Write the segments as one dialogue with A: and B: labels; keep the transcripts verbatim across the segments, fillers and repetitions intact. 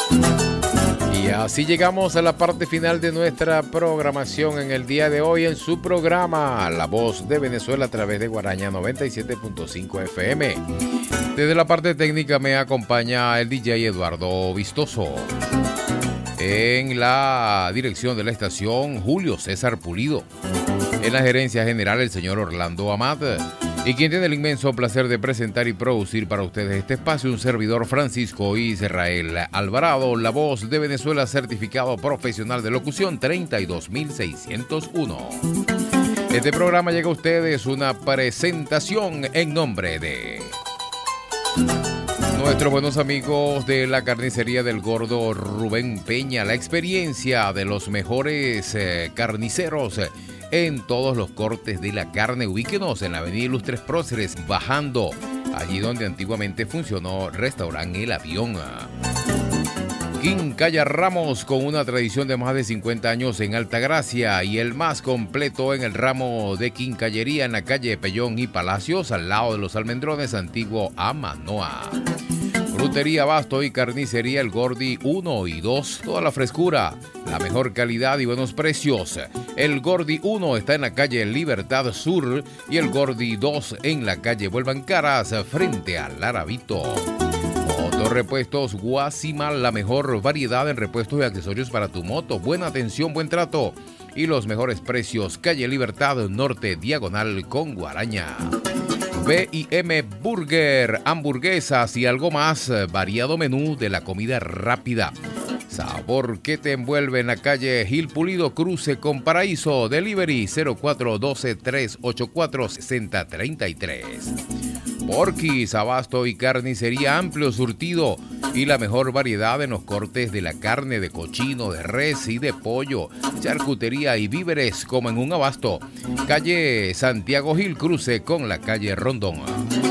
A: Y así llegamos a la parte final de nuestra programación en el día de hoy en su programa La Voz de Venezuela a través de Guaraña noventa y siete punto cinco F M. Desde la parte técnica me acompaña el D J Eduardo Vistoso. En la dirección de la estación, Julio César Pulido. En la gerencia general, el señor Orlando Amat. Y quien tiene el inmenso placer de presentar y producir para ustedes este espacio, un servidor Francisco Israel Alvarado, la voz de Venezuela, certificado profesional de locución treinta y dos mil seiscientos uno. Este programa llega a ustedes una presentación en nombre de nuestros buenos amigos de la carnicería del Gordo Rubén Peña, la experiencia de los mejores eh, carniceros eh, en todos los cortes de la carne. Ubíquenos en la avenida Ilustres Próceres, bajando allí donde antiguamente funcionó Restaurante El Avión. Quincalla Ramos, con una tradición de más de cincuenta años en Altagracia y el más completo en el ramo de quincallería en la calle Pellón y Palacios, al lado de los Almendrones, antiguo Amanoa. Frutería, abasto y carnicería El Gordi uno y dos, toda la frescura, la mejor calidad y buenos precios. El Gordi uno está en la calle Libertad Sur y el Gordi dos en la calle Vuelvan Caras, frente al Arabito. Motorrepuestos Guasimal, la mejor variedad en repuestos y accesorios para tu moto. Buena atención, buen trato y los mejores precios. Calle Libertad Norte, diagonal con Guaraña. B y M Burger, hamburguesas y algo más, variado menú de la comida rápida. Sabor que te envuelve en la calle Gil Pulido, cruce con Paraíso. Delivery cero cuatro uno dos, tres ocho cuatro, seis cero tres tres. Porquis, abasto y carnicería, amplio surtido y la mejor variedad en los cortes de la carne de cochino, de res y de pollo, charcutería y víveres como en un abasto. Calle Santiago Gil, cruce con la calle Rondón.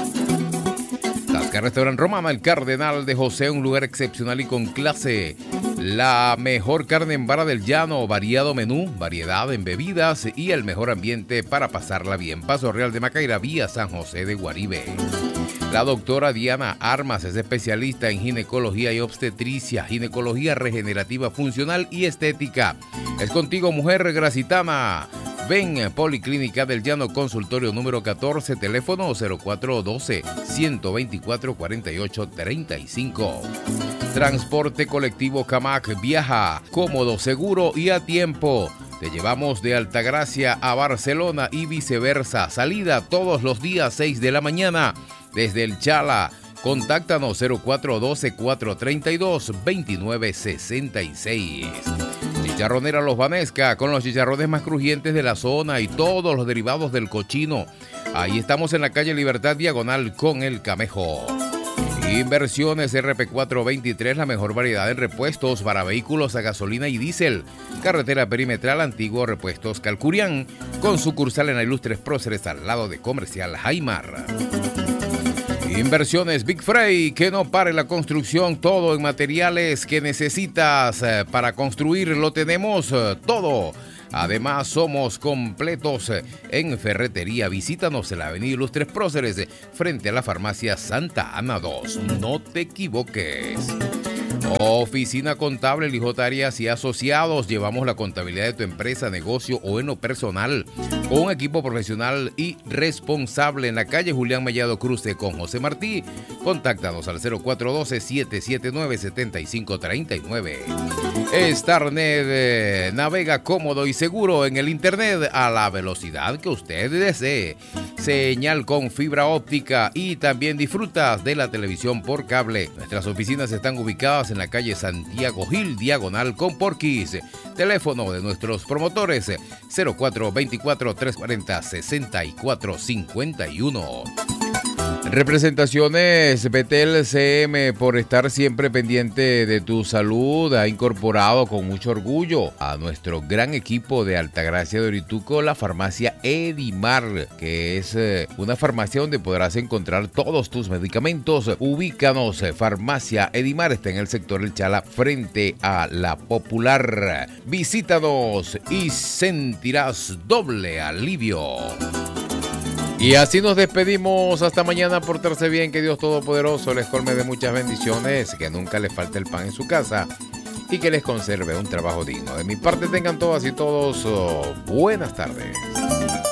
A: Tasca Restaurant Romana, el Cardenal de José, un lugar excepcional y con clase. La mejor carne en vara del llano, variado menú, variedad en bebidas y el mejor ambiente para pasarla bien. Paso Real de Macaira, vía San José de Guaribe. La doctora Diana Armas es especialista en ginecología y obstetricia, ginecología regenerativa, funcional y estética. Es contigo, mujer gracitana. Ven, Policlínica del Llano, consultorio número catorce, teléfono cero cuatro uno dos, uno dos cuatro, cuatro ocho tres cinco. Transporte colectivo Camac, viaja cómodo, seguro y a tiempo. Te llevamos de Altagracia a Barcelona y viceversa. Salida todos los días seis de la mañana desde el Chala. Contáctanos cero cuatro uno dos, cuatro tres dos, dos nueve seis seis. Chicharronera Los Vanesca, con los chicharrones más crujientes de la zona y todos los derivados del cochino. Ahí estamos en la calle Libertad, diagonal con el Camejo. Inversiones R P cuatrocientos veintitrés, la mejor variedad en repuestos para vehículos a gasolina y diésel. Carretera perimetral, antiguo Repuestos Calcurián, con sucursal en la Ilustres Próceres, al lado de Comercial Jaimar. Inversiones Big Fray, que no pare la construcción, todo en materiales que necesitas para construir, lo tenemos todo. Además, somos completos en ferretería. Visítanos en la avenida Ilustres Próceres, frente a la farmacia Santa Ana dos. No te equivoques. Oficina Contable, Lijotarias y Asociados. Llevamos la contabilidad de tu empresa, negocio o en lo personal, con un equipo profesional y responsable, en la calle Julián Mellado, cruce con José Martí. Contáctanos al cero cuatro uno dos, siete siete nueve, siete cinco tres nueve. Starnet, eh, navega cómodo y seguro en el internet a la velocidad que usted desee. Señal con fibra óptica y también disfrutas de la televisión por cable. Nuestras oficinas están ubicadas en la calle Santiago Gil, diagonal con Porquis. Teléfono de nuestros promotores cero cuatro dos cuatro, tres cuatro cero, seis cuatro cinco uno. Representaciones Betel C M, por estar siempre pendiente de tu salud, ha incorporado con mucho orgullo a nuestro gran equipo de Altagracia de Orituco la farmacia Edimar, que es una farmacia donde podrás encontrar todos tus medicamentos. Ubícanos, farmacia Edimar está en el sector El Chala, frente a La Popular. Visítanos y sentirás doble alivio. Y así nos despedimos hasta mañana. Portarse bien, que Dios Todopoderoso les colme de muchas bendiciones, que nunca les falte el pan en su casa y que les conserve un trabajo digno. De mi parte tengan todas y todos oh, buenas tardes.